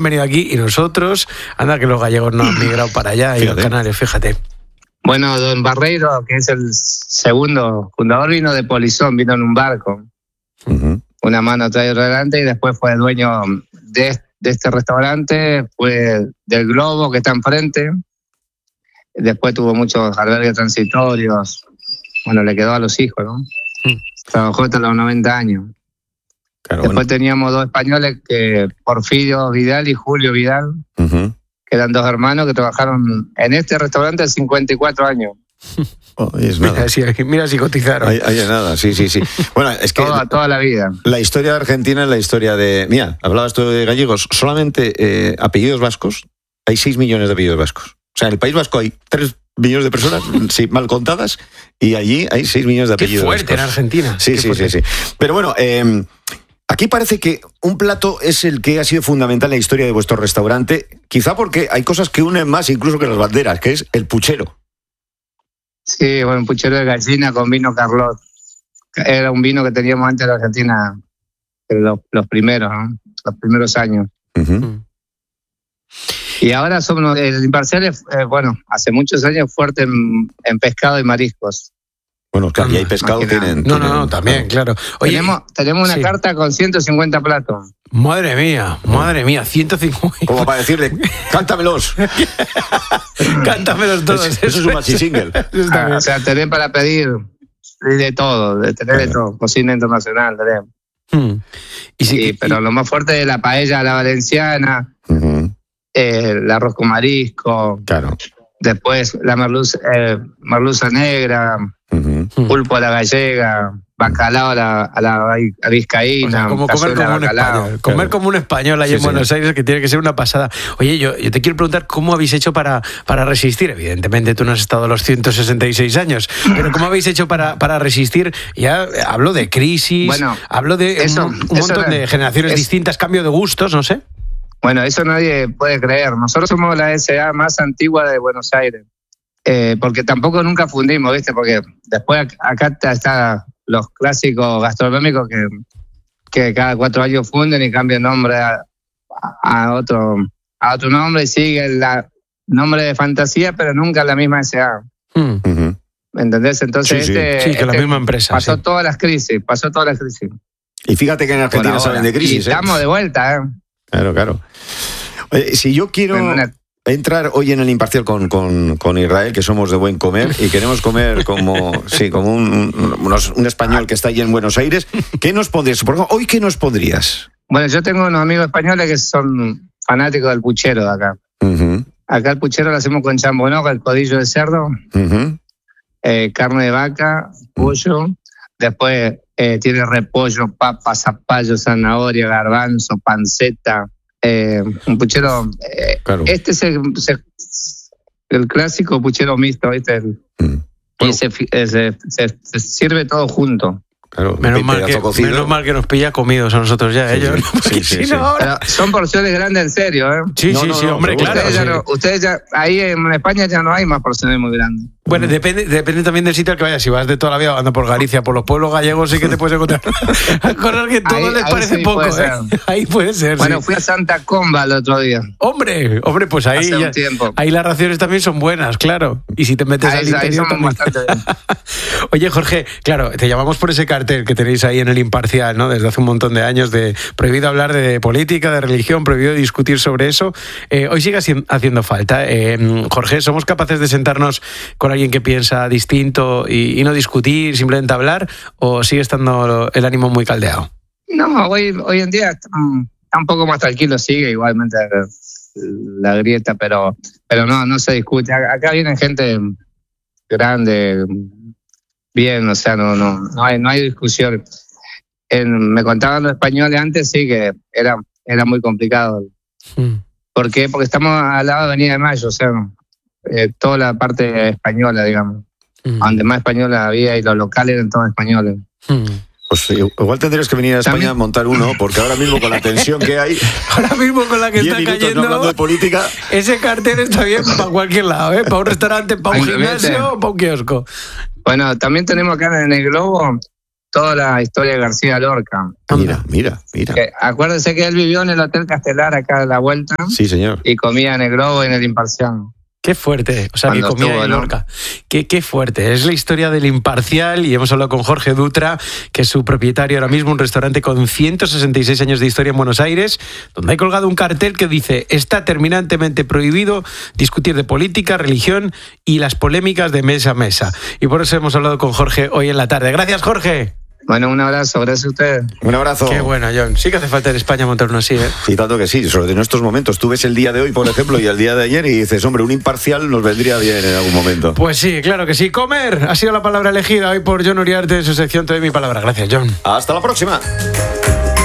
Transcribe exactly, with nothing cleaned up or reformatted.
venido aquí y nosotros, anda que los gallegos no han migrado para allá y los canarios, fíjate. Bueno, don Barreiro, que es el segundo fundador, vino de Polizón, vino en un barco. Uh-huh. Una mano atrás y otra adelante, y después fue dueño de, de este restaurante, fue del Globo, que está enfrente. Después tuvo muchos albergues transitorios. Bueno, le quedó a los hijos, ¿no? Uh-huh. Trabajó hasta los noventa años. Claro, después bueno. teníamos dos españoles, que Porfirio Vidal y Julio Vidal, uh-huh. que eran dos hermanos que trabajaron en este restaurante hace cincuenta y cuatro años. Oh, es mira, si, mira si cotizaron. Hay, hay nada, sí, sí, sí. Bueno, es que toda, toda la vida. La historia de Argentina es la historia de... Mira, hablabas tú de gallegos. Solamente eh, apellidos vascos, hay seis millones de apellidos vascos. O sea, en el País Vasco hay tres millones de personas, sí, mal contadas, y allí hay seis millones de apellidos vascos. Qué fuerte vascos. En Argentina. Sí, Qué sí, fuerte. sí, sí. Pero bueno... Eh, Aquí parece que un plato es el que ha sido fundamental en la historia de vuestro restaurante, quizá porque hay cosas que unen más incluso que las banderas, que es el puchero. Sí, bueno, un puchero de gallina con vino Carlot. Era un vino que teníamos antes de Argentina, los, los primeros, ¿no? Los primeros años. Uh-huh. Y ahora somos, el Imparcial es, eh, bueno, hace muchos años fuerte en, en pescado y mariscos. Bueno, claro, y hay pescado, tienen... No, tienen, no, no, también, claro. Oye, tenemos, tenemos una sí. carta con ciento cincuenta platos. Madre mía, madre mía, ciento cincuenta. Como para decirle, cántamelos. Cántamelos todos. Es, eso es un maxi single. Ah, o sea, tenés para pedir de todo, de tener de todo, cocina internacional, tenemos. Hmm. Y sí, sí, pero y... lo más fuerte es la paella a la valenciana, uh-huh. eh, el arroz con marisco. Claro. Después la merluza, eh, merluza negra, uh-huh. pulpo a la gallega, bacalao a la, a la a vizcaína. O sea, como comer como un español. Comer claro. como un español ahí sí, en Buenos sí. Aires, que tiene que ser una pasada. Oye, yo, yo te quiero preguntar cómo habéis hecho para, para resistir. Evidentemente tú no has estado los ciento sesenta y seis años, pero ¿cómo habéis hecho para, para resistir? Ya hablo de crisis, bueno, hablo de eso, un, un montón de generaciones es, distintas, cambio de gustos, no sé. Bueno, eso nadie puede creer. Nosotros somos la S A más antigua de Buenos Aires. Eh, porque tampoco nunca fundimos, ¿viste? Porque después acá están los clásicos gastronómicos que, que cada cuatro años funden y cambian nombre a, a, otro, a otro nombre y siguen el nombre de fantasía, pero nunca la misma S A. Mm. Uh-huh. ¿Me entendés? Entonces sí, sí. este, sí, que este la misma empresa. Pasó sí. todas las crisis, pasó todas las crisis. Y fíjate que en Argentina saben de crisis. Y estamos ¿eh? de vuelta, ¿eh? Claro, claro. Oye, si yo quiero una... entrar hoy en el Imparcial con, con, con Israel, que somos de buen comer, y queremos comer como, sí, como un, un, un español que está allí en Buenos Aires, ¿qué nos pondrías? Por ejemplo, ¿hoy qué nos pondrías? Bueno, yo tengo unos amigos españoles que son fanáticos del puchero de acá. Uh-huh. Acá el puchero lo hacemos con chambonoca, el codillo de cerdo, uh-huh. eh, carne de vaca, pollo, uh-huh. después eh, tiene repollo, papa, zapallo, zanahoria, garbanzo, panceta. Eh, un puchero eh, claro. Este es el, el clásico puchero mixto, ¿viste? El, mm. Y se, se, se, se sirve todo junto. Claro, menos, mal que, menos mal que nos pilla comidos a nosotros ya, sí, ellos. Sí, sí, sí, sí. Ahora... Son porciones grandes en serio, ¿eh? Sí, no, sí, no, sí, no, hombre, claro. Ustedes, sí. ya no, ustedes ya, ahí en España ya no hay más porciones muy grandes. Bueno, depende, depende también del sitio al que vayas. Si vas de toda la vida andando por Galicia, por los pueblos gallegos, sí que te puedes encontrar cosas que todo ahí, les ahí parece sí poco. Puede ¿eh? Ahí puede ser. Bueno, sí. fui a Santa Comba el otro día. Hombre, hombre, pues ahí, ya, ahí las raciones también son buenas, claro. Y si te metes ahí, al interior también. Oye, Jorge, claro, te llamamos por ese cartel que tenéis ahí en el Imparcial, ¿no? Desde hace un montón de años, de prohibido hablar de política, de religión, prohibido discutir sobre eso. Eh, hoy sigue haciendo falta. Eh, Jorge, ¿somos capaces de sentarnos con alguien que piensa distinto y, y no discutir, simplemente hablar, o sigue estando el ánimo muy caldeado? No, hoy, hoy en día está, está un poco más tranquilo, sigue igualmente la grieta, pero, pero no, no se discute. Acá viene gente grande, bien, o sea, no, no, no hay, no hay discusión. En, me contaban los españoles antes, sí, que era, era muy complicado. Mm. ¿Por qué? Porque estamos al lado de Avenida de Mayo, o sea, eh, toda la parte española, digamos. Mm. Donde más española había y los locales eran todos españoles. Mm. Pues igual tendrías que venir a España ¿También? a montar uno, porque ahora mismo con la tensión que hay, ahora mismo con la que está cayendo, no hablando de política, ese cartel está bien para cualquier lado, ¿eh? Para un restaurante, para un gimnasio o para un kiosco. Bueno, también tenemos acá en el Globo toda la historia de García Lorca. Mira, mira, mira. Que, acuérdense que él vivió en el Hotel Castelar acá a la vuelta. Sí, señor. Y comía en el Globo y en el Imparcial. Qué fuerte, o sea, Cuando que comía estuvo, en Lorca. ¿No? Qué, qué fuerte. Es la historia del Imparcial y hemos hablado con Jorge Dutra, que es su propietario ahora mismo, un restaurante con ciento sesenta y seis años de historia en Buenos Aires, donde hay colgado un cartel que dice: está terminantemente prohibido discutir de política, religión y las polémicas de mesa a mesa. Y por eso hemos hablado con Jorge hoy en la tarde. Gracias, Jorge. Bueno, un abrazo, gracias a ustedes. Un abrazo. Qué bueno, John. Sí que hace falta en España montar uno así, ¿eh? Sí, tanto que sí, sobre todo en estos momentos. Tú ves el día de hoy, por ejemplo, y el día de ayer y dices, hombre, un Imparcial nos vendría bien en algún momento. Pues sí, claro que sí. Comer ha sido la palabra elegida hoy por Jon Uriarte en su sección Te doy mi palabra. Gracias, John. Hasta la próxima.